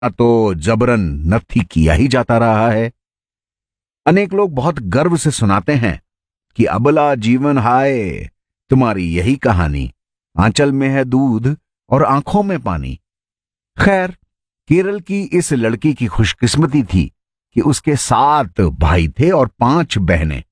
तो जबरन नत्थी किया ही जाता रहा है। अनेक लोग बहुत गर्व से सुनाते हैं कि अबला जीवन हाय, तुम्हारी यही कहानी, आंचल में है दूध और आंखों में पानी। खैर, केरल की इस लड़की की खुशकिस्मती थी कि उसके 7 भाई थे और 5 बहनें।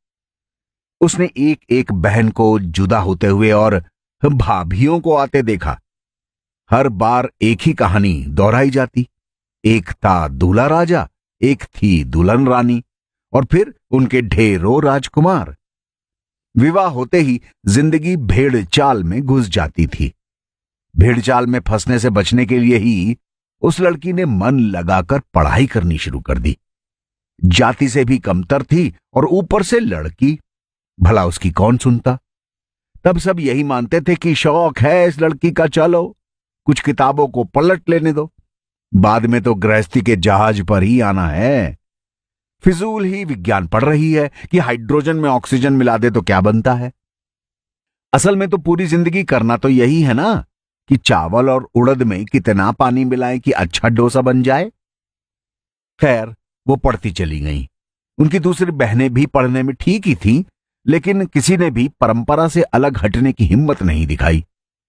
उसने एक एक बहन को जुदा होते हुए और भाभियों को आते देखा। हर बार एक ही कहानी दोहराई जाती। एक था दूल्हा राजा, एक थी दुल्हन रानी, और फिर उनके ढेरों राजकुमार। विवाह होते ही जिंदगी भेड़ चाल में घुस जाती थी। भेड़ चाल में फंसने से बचने के लिए ही उस लड़की ने मन लगाकर पढ़ाई करनी शुरू कर दी। जाति से भी कमतर थी और ऊपर से लड़की, भला उसकी कौन सुनता। तब सब यही मानते थे कि शौक है इस लड़की का, चलो कुछ किताबों को पलट लेने दो, बाद में तो गृहस्थी के जहाज पर ही आना है। फिजूल ही विज्ञान पढ़ रही है कि हाइड्रोजन में ऑक्सीजन मिला दे तो क्या बनता है। असल में तो पूरी जिंदगी करना तो यही है ना कि चावल और उड़द में कितना पानी मिलाएं कि अच्छा डोसा बन जाए। खैर, वो पढ़ती चली गई। उनकी दूसरी बहनें भी पढ़ने में ठीक ही थीं, लेकिन किसी ने भी परंपरा से अलग हटने की हिम्मत नहीं दिखाई।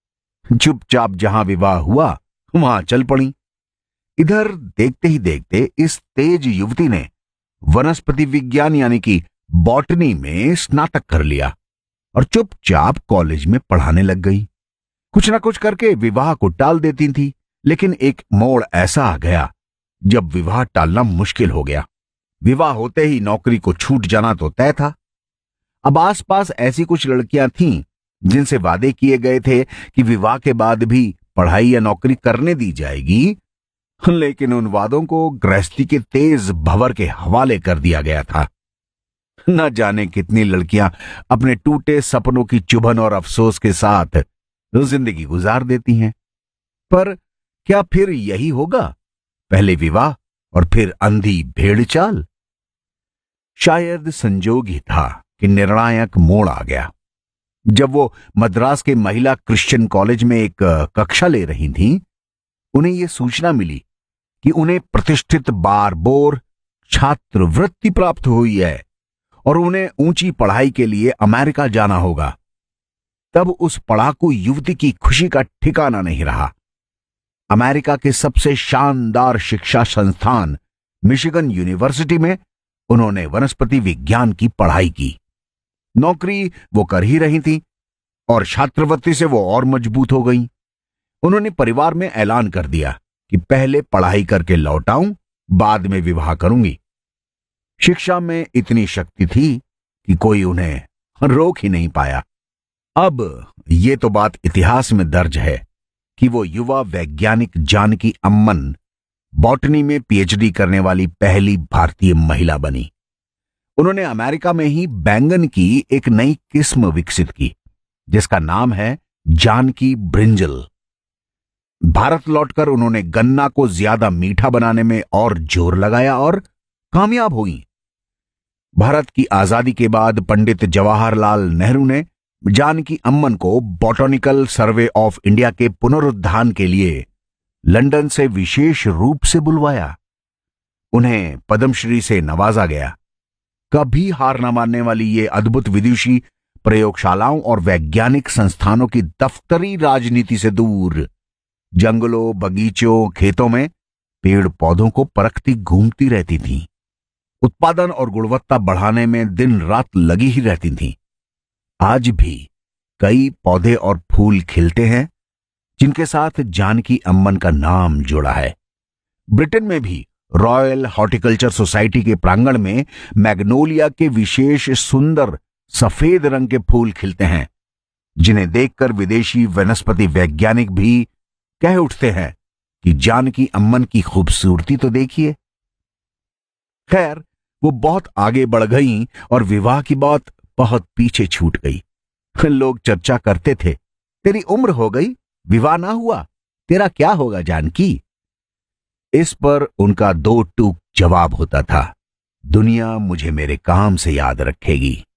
चुपचाप जहां विवाह हुआ वहां चल पड़ी। इधर देखते ही देखते इस तेज युवती ने वनस्पति विज्ञान यानी कि बॉटनी में स्नातक कर लिया और चुपचाप कॉलेज में पढ़ाने लग गई। कुछ ना कुछ करके विवाह को टाल देती थी, लेकिन एक मोड़ ऐसा आ गया जब विवाह टालना मुश्किल हो गया। विवाह होते ही नौकरी को छूट जाना तो तय था। अब आसपास ऐसी कुछ लड़कियां थीं जिनसे वादे किए गए थे कि विवाह के बाद भी पढ़ाई या नौकरी करने दी जाएगी, लेकिन उन वादों को गृहस्थी के तेज भंवर के हवाले कर दिया गया था। न जाने कितनी लड़कियां अपने टूटे सपनों की चुभन और अफसोस के साथ जिंदगी गुजार देती हैं। पर क्या फिर यही होगा, पहले विवाह और फिर अंधी भेड़ चाल? शायद संजोग ही था कि निर्णायक मोड़ आ गया। जब वो मद्रास के महिला क्रिश्चियन कॉलेज में एक कक्षा ले रही थीं, उन्हें यह सूचना मिली कि उन्हें प्रतिष्ठित बारबोर छात्रवृत्ति प्राप्त हुई है और उन्हें ऊंची पढ़ाई के लिए अमेरिका जाना होगा। तब उस पढ़ाकू युवती की खुशी का ठिकाना नहीं रहा। अमेरिका के सबसे शानदार शिक्षा संस्थान मिशिगन यूनिवर्सिटी में उन्होंने वनस्पति विज्ञान की पढ़ाई की। नौकरी वो कर ही रही थी और छात्रवृत्ति से वो और मजबूत हो गई। उन्होंने परिवार में ऐलान कर दिया कि पहले पढ़ाई करके लौट आऊं, बाद में विवाह करूंगी। शिक्षा में इतनी शक्ति थी कि कोई उन्हें रोक ही नहीं पाया। अब ये तो बात इतिहास में दर्ज है कि वो युवा वैज्ञानिक जानकी अम्मन बॉटनी में पीएचडी करने वाली पहली भारतीय महिला बनी। उन्होंने अमेरिका में ही बैंगन की एक नई किस्म विकसित की जिसका नाम है जानकी ब्रिंजल। भारत लौटकर उन्होंने गन्ना को ज्यादा मीठा बनाने में और जोर लगाया और कामयाब हुई। भारत की आजादी के बाद पंडित जवाहरलाल नेहरू ने जानकी अम्मन को बॉटनिकल सर्वे ऑफ इंडिया के पुनरुत्थान के लिए लंदन से विशेष रूप से बुलवाया। उन्हें पद्मश्री से नवाजा गया। कभी हार न मानने वाली ये अद्भुत विदुषी प्रयोगशालाओं और वैज्ञानिक संस्थानों की दफ्तरी राजनीति से दूर जंगलों, बगीचों, खेतों में पेड़ पौधों को परखती घूमती रहती थीं। उत्पादन और गुणवत्ता बढ़ाने में दिन रात लगी ही रहती थीं। आज भी कई पौधे और फूल खिलते हैं जिनके साथ जानकी अम्मन का नाम जुड़ा है। ब्रिटेन में भी रॉयल हॉर्टिकल्चर सोसाइटी के प्रांगण में मैग्नोलिया के विशेष सुंदर सफेद रंग के फूल खिलते हैं जिन्हें देखकर विदेशी वनस्पति वैज्ञानिक भी कह उठते हैं कि जानकी अम्मन की खूबसूरती तो देखिए। खैर, वो बहुत आगे बढ़ गईं और विवाह की बात बहुत पीछे छूट गई। लोग चर्चा करते थे, तेरी उम्र हो गई, विवाह ना हुआ, तेरा क्या होगा जानकी? इस पर उनका दो टूक जवाब होता था, दुनिया मुझे मेरे काम से याद रखेगी।